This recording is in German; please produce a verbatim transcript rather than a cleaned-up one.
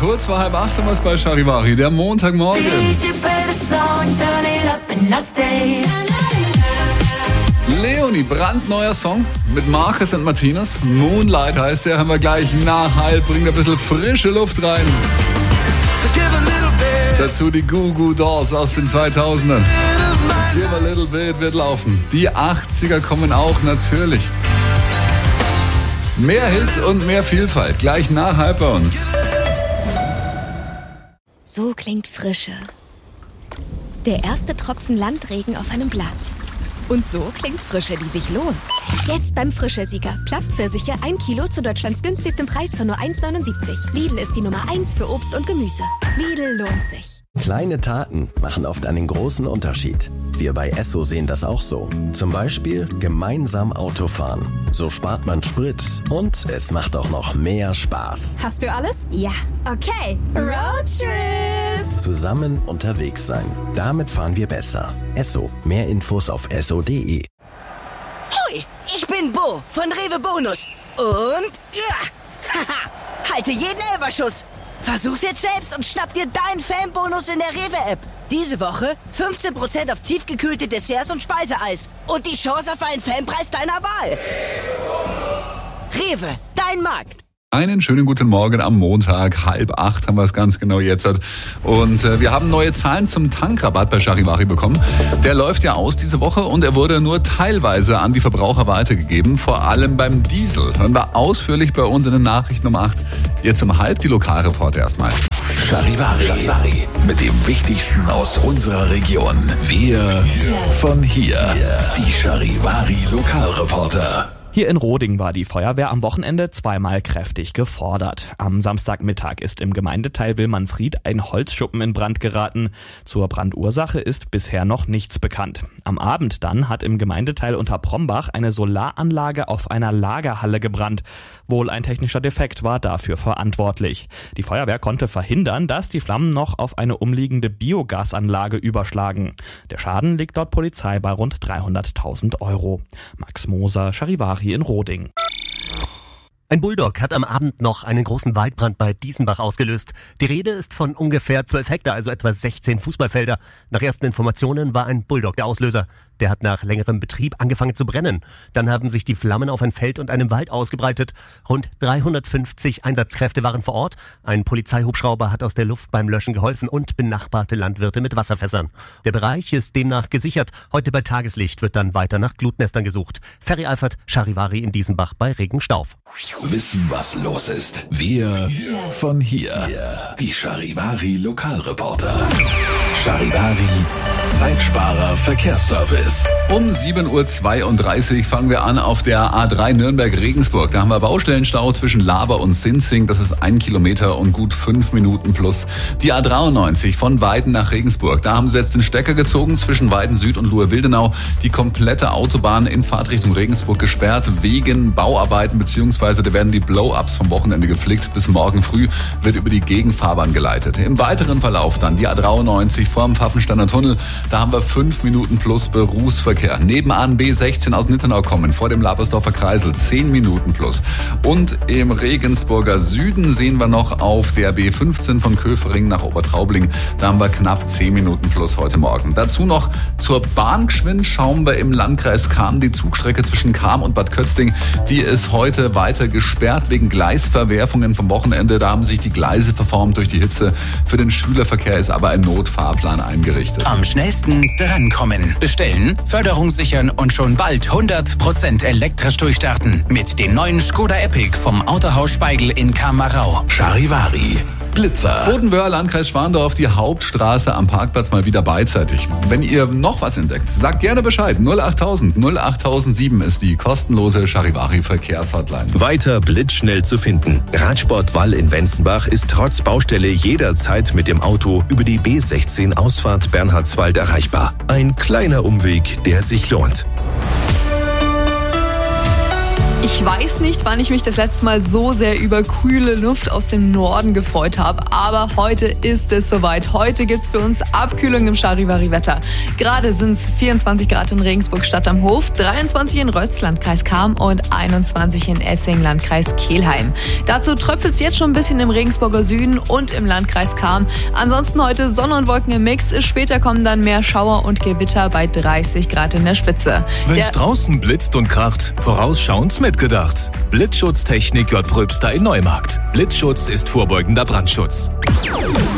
kurz vor halb acht haben wir es bei Charivari, der Montagmorgen. Leonie, brandneuer Song mit Marcus und Martinez. Moonlight heißt der, haben wir gleich nach halb, bringt ein bisschen frische Luft rein. Dazu die Goo Goo Dolls aus den zweitausendern. Give a little bit wird laufen. Die achtziger kommen auch natürlich. Mehr Hits und mehr Vielfalt. Gleich nach halb bei uns. So klingt Frische. Der erste Tropfen Landregen auf einem Blatt. Und so klingt Frische, die sich lohnt. Jetzt beim Frische-Sieger. Plattpfirsiche ein Kilo zu Deutschlands günstigstem Preis von nur eins neunundsiebzig. Lidl ist die Nummer eins für Obst und Gemüse. Lidl lohnt sich. Kleine Taten machen oft einen großen Unterschied. Wir bei Esso sehen das auch so. Zum Beispiel gemeinsam Auto fahren. So spart man Sprit und es macht auch noch mehr Spaß. Hast du alles? Ja. Okay. Roadtrip. Zusammen unterwegs sein. Damit fahren wir besser. Esso. Mehr Infos auf esso punkt de. Hoi, ich bin Bo von Rewe Bonus. Und ja, haha, halte jeden Elferschuss. Versuch's jetzt selbst und schnapp dir deinen Fanbonus in der Rewe-App. Diese Woche fünfzehn Prozent auf tiefgekühlte Desserts und Speiseeis. Und die Chance auf einen Fanpreis deiner Wahl. Rewe, dein Markt. Einen schönen guten Morgen am Montag, halb acht haben wir es ganz genau jetzt. Und äh, wir haben neue Zahlen zum Tankrabatt bei Charivari bekommen. Der läuft ja aus diese Woche und er wurde nur teilweise an die Verbraucher weitergegeben, vor allem beim Diesel. Hören wir ausführlich bei uns in den Nachrichten um acht. Jetzt um halb die Lokalreporter erstmal. Charivari, Charivari mit dem Wichtigsten aus unserer Region. Wir von hier. Die Charivari Lokalreporter. Hier in Roding war die Feuerwehr am Wochenende zweimal kräftig gefordert. Am Samstagmittag ist im Gemeindeteil Wilmansried ein Holzschuppen in Brand geraten. Zur Brandursache ist bisher noch nichts bekannt. Am Abend dann hat im Gemeindeteil Unterprombach eine Solaranlage auf einer Lagerhalle gebrannt. Wohl ein technischer Defekt war dafür verantwortlich. Die Feuerwehr konnte verhindern, dass die Flammen noch auf eine umliegende Biogasanlage überschlagen. Der Schaden liegt laut Polizei bei rund dreihunderttausend Euro. Max Moser, Charivari in Roding. Ein Bulldog hat am Abend noch einen großen Waldbrand bei Diesenbach ausgelöst. Die Rede ist von ungefähr zwölf Hektar, also etwa sechzehn Fußballfelder. Nach ersten Informationen war ein Bulldog der Auslöser. Der hat nach längerem Betrieb angefangen zu brennen. Dann haben sich die Flammen auf ein Feld und einen Wald ausgebreitet. Rund dreihundertfünfzig Einsatzkräfte waren vor Ort. Ein Polizeihubschrauber hat aus der Luft beim Löschen geholfen und benachbarte Landwirte mit Wasserfässern. Der Bereich ist demnach gesichert. Heute bei Tageslicht wird dann weiter nach Glutnestern gesucht. Ferry Alfert, Charivari in Diesenbach bei Regenstauf. Wissen, was los ist. Wir von hier. Die Charivari Lokalreporter. Charivari Zeitsparer Verkehrsservice. Um sieben Uhr zweiunddreißig fangen wir an auf der A drei Nürnberg-Regensburg. Da haben wir Baustellenstau zwischen Laber und Sinzing. Das ist ein Kilometer und gut fünf Minuten plus. Die A dreiundneunzig von Weiden nach Regensburg. Da haben sie jetzt den Stecker gezogen zwischen Weiden Süd und Luhe-Wildenau. Die komplette Autobahn in Fahrtrichtung Regensburg gesperrt wegen Bauarbeiten, beziehungsweise da werden die Blow-Ups vom Wochenende gepflegt. Bis morgen früh wird über die Gegenfahrbahn geleitet. Im weiteren Verlauf dann die A dreiundneunzig vorm Pfaffensteiner Tunnel. Da haben wir fünf Minuten plus Berufsverkehr. Nebenan B sechzehn aus Nittenau kommen, vor dem Labersdorfer Kreisel, zehn Minuten plus. Und im Regensburger Süden sehen wir noch auf der B fünfzehn von Köfering nach Obertraubling. Da haben wir knapp zehn Minuten plus heute Morgen. Dazu noch zur Bahn geschwind schauen wir im Landkreis Cham. Die Zugstrecke zwischen Cham und Bad Kötzting, die ist heute weiter gesperrt wegen Gleisverwerfungen vom Wochenende. Da haben sich die Gleise verformt durch die Hitze. Für den Schülerverkehr ist aber ein Notfahrplan eingerichtet. Am schnellsten drankommen. Bestellen, Förderung sichern und schon bald hundert Prozent elektrisch durchstarten. Mit den neuen Skoda Epic vom Autohaus Speigl in Kamerau. Charivari Blitzer. Bodenwöhr, Landkreis Schwandorf, die Hauptstraße am Parkplatz mal wieder beidseitig. Wenn ihr noch was entdeckt, sagt gerne Bescheid. null achttausend null achttausendsieben ist die kostenlose Charivari Verkehrshotline. Weiter blitzschnell zu finden. Radsport Wall in Wenzenbach ist trotz Baustelle jederzeit mit dem Auto über die B sechzehn Ausfahrt Bernhardswald erreichbar. Ein kleiner Umweg, der sich lohnt. Ich weiß nicht, wann ich mich das letzte Mal so sehr über kühle Luft aus dem Norden gefreut habe, aber heute ist es soweit. Heute gibt's für uns Abkühlung im Charivari-Wetter. Gerade sind's vierundzwanzig Grad in Regensburg Stadt am Hof, dreiundzwanzig in Rötz, Landkreis Cham und einundzwanzig in Essing, Landkreis Kelheim. Dazu tröpfelt's jetzt schon ein bisschen im Regensburger Süden und im Landkreis Cham. Ansonsten heute Sonne und Wolken im Mix. Später kommen dann mehr Schauer und Gewitter bei dreißig Grad in der Spitze. Wenn's draußen blitzt und kracht, vorausschauend mitgedacht. Blitzschutztechnik J. Pröbster in Neumarkt. Blitzschutz ist vorbeugender Brandschutz.